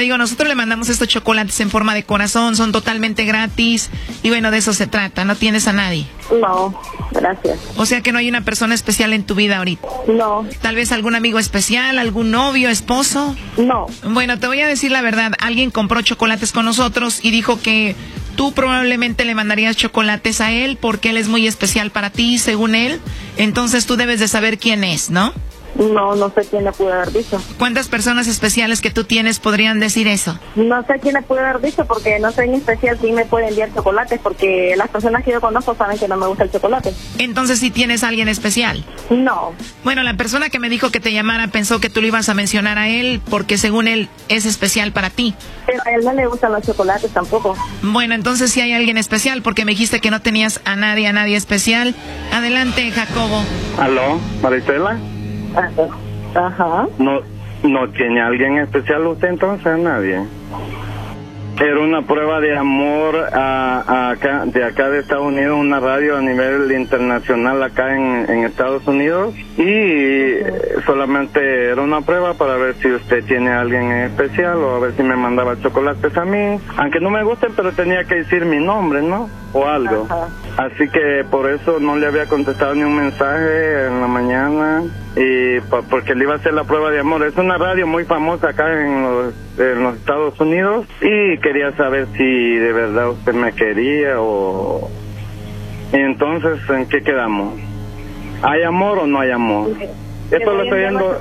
digo, nosotros le mandamos estos chocolates en forma de corazón, son totalmente gratis. Y bueno, de eso se trata, ¿no tienes a nadie? No, gracias. O sea que no hay una persona especial en tu vida ahorita. No. ¿Tal vez algún amigo especial, algún novio, esposo? No. Bueno, te voy a decir la verdad, alguien compró chocolates con nosotros y dijo que tú probablemente le mandarías chocolates a él porque él es muy especial para ti, según él. Entonces tú debes de saber quién es, ¿no? No, no sé quién le pudo haber dicho. ¿Cuántas personas especiales que tú tienes podrían decir eso? No sé quién le pudo haber dicho porque no sé en especial quién me puede enviar chocolates porque las personas que yo conozco saben que no me gusta el chocolate. Entonces sí tienes a alguien especial. No. Bueno, la persona que me dijo que te llamara pensó que tú le ibas a mencionar a él porque según él es especial para ti. Pero a él no le gustan los chocolates tampoco. Bueno, entonces sí hay alguien especial porque me dijiste que no tenías a nadie especial. Adelante, Jacobo. ¿Aló, Marisela? Ajá. ¿No tiene alguien especial usted entonces? ¿A nadie? Era una prueba de amor de acá de Estados Unidos, una radio a nivel internacional acá en Estados Unidos, y solamente era una prueba para ver si usted tiene a alguien en especial o a ver si me mandaba chocolates a mí, aunque no me gusten, pero tenía que decir mi nombre, ¿no? O algo. Ajá. Así que por eso no le había contestado ni un mensaje en la mañana, y porque le iba a hacer la prueba de amor. Es una radio muy famosa acá en los Estados Unidos, y quería saber si de verdad usted me quería o... Entonces, ¿en qué quedamos? ¿Hay amor o no hay amor? Esto lo estoy viendo...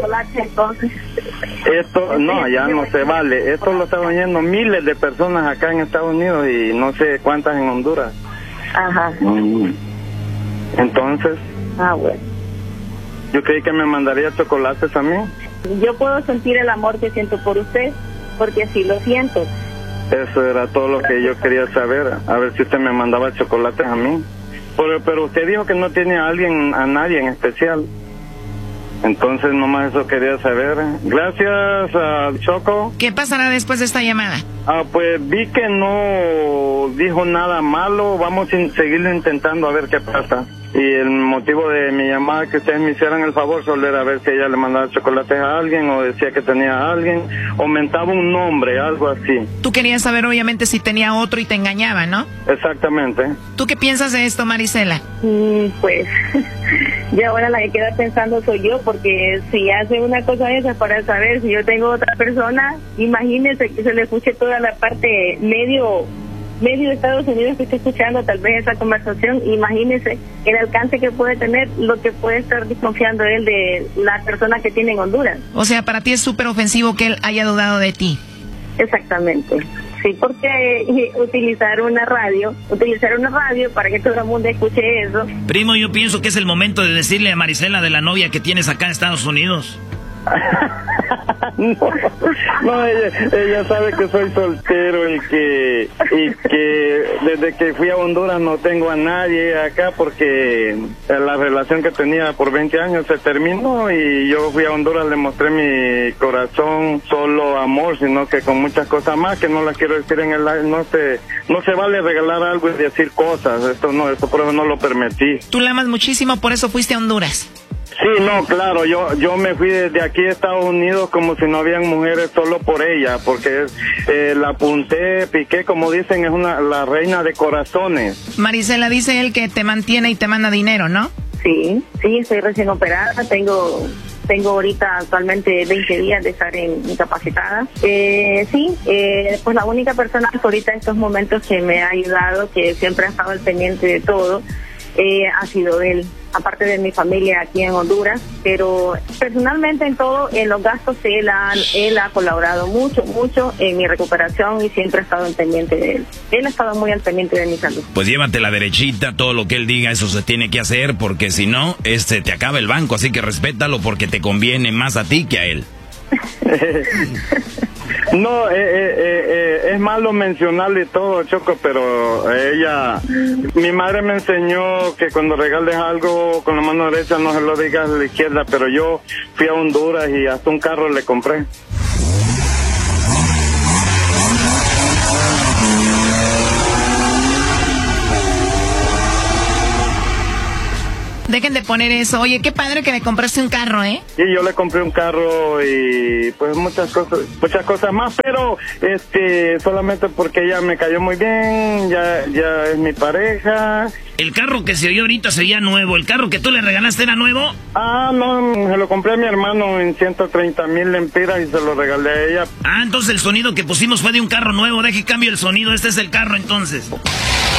Esto, no, ya no se vale. Esto lo están oyendo miles de personas acá en Estados Unidos y no sé cuántas en Honduras. Ajá. Entonces... Bueno. Yo creí que me mandaría chocolates a mí. Yo puedo sentir el amor que siento por usted, porque sí lo siento. Eso era todo lo que yo quería saber, a ver si usted me mandaba chocolates a mí. Pero usted dijo que no tiene a nadie en especial. Entonces nomás eso quería saber. Gracias, Choco. ¿Qué pasará después de esta llamada? Pues vi que no dijo nada malo. Vamos a seguirlo intentando a ver qué pasa. Y el motivo de mi llamada, que ustedes me hicieran el favor, solo era a ver si ella le mandaba chocolates a alguien, o decía que tenía a alguien, o mentaba un nombre, algo así. Tú querías saber obviamente si tenía otro y te engañaba, ¿no? Exactamente. ¿Tú qué piensas de esto, Marisela? Pues... Y ahora la que queda pensando soy yo, porque si hace una cosa de esa para saber si yo tengo otra persona, imagínese que se le escuche toda la parte medio de Estados Unidos que esté escuchando tal vez esa conversación. Imagínese el alcance que puede tener, lo que puede estar desconfiando él de la persona que tiene en Honduras. O sea, para ti es súper ofensivo que él haya dudado de ti. Exactamente. Sí, porque utilizar una radio para que todo el mundo escuche eso. Primo, yo pienso que es el momento de decirle a Marisela de la novia que tienes acá en Estados Unidos. No, ella sabe que soy soltero y que desde que fui a Honduras no tengo a nadie acá, porque la relación que tenía por 20 años se terminó, y yo fui a Honduras, le mostré mi corazón, solo amor, sino que con muchas cosas más que no las quiero decir en el live. No se vale regalar algo y decir cosas. Esto por eso no lo permití. Tú la amas muchísimo, por eso fuiste a Honduras. Sí, no, claro, yo me fui desde aquí a Estados Unidos como si no habían mujeres, solo por ella, porque la apunté, piqué, como dicen, es la reina de corazones. Marisela, dice él que te mantiene y te manda dinero, ¿no? Sí, estoy recién operada, tengo ahorita actualmente 20 días de estar incapacitada. Pues la única persona que ahorita en estos momentos que me ha ayudado, que siempre ha estado al pendiente de todo, ha sido él, aparte de mi familia aquí en Honduras, pero personalmente en los gastos él ha colaborado mucho en mi recuperación y siempre ha estado al pendiente de él. Él ha estado muy al pendiente de mi salud. Pues llévatela derechita, todo lo que él diga, eso se tiene que hacer, porque si no, te acaba el banco, así que respétalo porque te conviene más a ti que a él. No, es malo mencionarle todo, Choco, pero mi madre me enseñó que cuando regales algo con la mano derecha no se lo digas a la izquierda, pero yo fui a Honduras y hasta un carro le compré. ¿De dejen de poner eso. Oye, qué padre que le compraste un carro, ¿eh? Sí, yo le compré un carro y pues muchas cosas más, pero solamente porque ella me cayó muy bien, ya es mi pareja. El carro que se oyó ahorita sería nuevo. ¿El carro que tú le regalaste era nuevo? Ah, no, se lo compré a mi hermano en 130,000 lempiras y se lo regalé a ella. Ah, entonces el sonido que pusimos fue de un carro nuevo. Deje cambio el sonido, este es el carro entonces.